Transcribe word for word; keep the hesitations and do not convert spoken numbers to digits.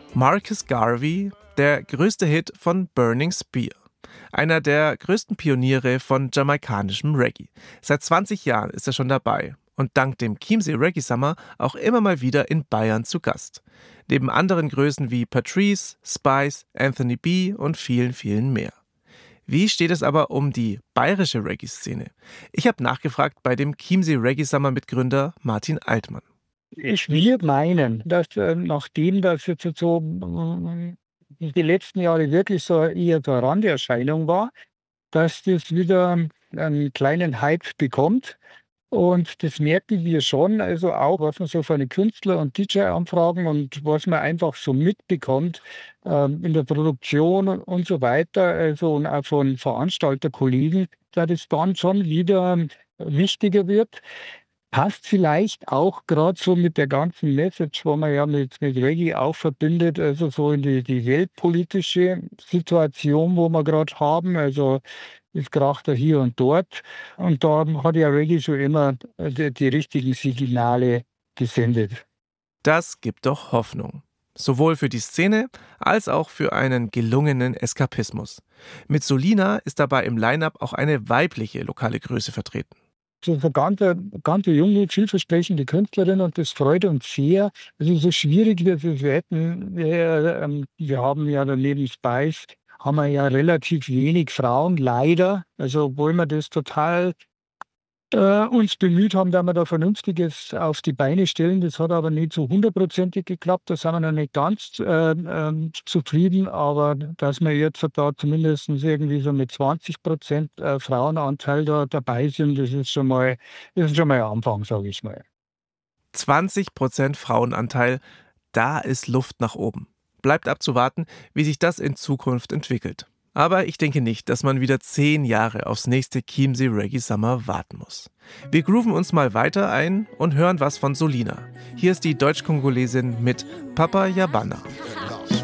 Marcus Garvey, der größte Hit von Burning Spear. Einer der größten Pioniere von jamaikanischem Reggae. Seit zwanzig Jahren ist er schon dabei und dank dem Chiemsee Reggae Summer auch immer mal wieder in Bayern zu Gast. Neben anderen Größen wie Patrice, Spice, Anthony B. und vielen, vielen mehr. Wie steht es aber um die bayerische Reggae-Szene? Ich habe nachgefragt bei dem Chiemsee Reggae Summer Mitgründer Martin Altmann. Ich will meinen, dass äh, nachdem das jetzt so äh, die letzten Jahre wirklich so eher so eine Randerscheinung war, dass das wieder einen kleinen Hype bekommt. Und das merken wir schon, also auch, was man so von den Künstler- und D J-Anfragen und was man einfach so mitbekommt ähm, in der Produktion und, und so weiter, also und auch von Veranstalterkollegen, dass das dann schon wieder wichtiger wird. Passt vielleicht auch gerade so mit der ganzen Message, wo man ja mit, mit Reggae auch verbindet, also so in die, die weltpolitische Situation, wo wir gerade haben. Also es kracht da hier und dort. Und da hat ja Reggae schon immer die, die richtigen Signale gesendet. Das gibt doch Hoffnung. Sowohl für die Szene als auch für einen gelungenen Eskapismus. Mit Solina ist dabei im Line-Up auch eine weibliche lokale Größe vertreten. So eine ganz, ganz junge, vielversprechende Künstlerin und das freut uns sehr. Also so schwierig wie wir hätten, wir, ähm, wir haben ja daneben Spice, haben wir ja relativ wenig Frauen, leider. Also obwohl wir das total äh, uns bemüht haben, dass wir da Vernünftiges auf die Beine stellen. Das hat aber nicht so hundertprozentig geklappt. Da sind wir noch nicht ganz äh, ähm, zufrieden. Aber dass wir jetzt da zumindest irgendwie so mit zwanzig Prozent äh, Frauenanteil da dabei sind, das ist schon mal, das ist schon mal ein Anfang, sage ich mal. zwanzig Prozent Frauenanteil, da ist Luft nach oben. Bleibt abzuwarten, wie sich das in Zukunft entwickelt. Aber ich denke nicht, dass man wieder zehn Jahre aufs nächste Chiemsee Reggae Summer warten muss. Wir grooven uns mal weiter ein und hören was von Solina. Hier ist die Deutsch-Kongolesin mit Papa Yabana.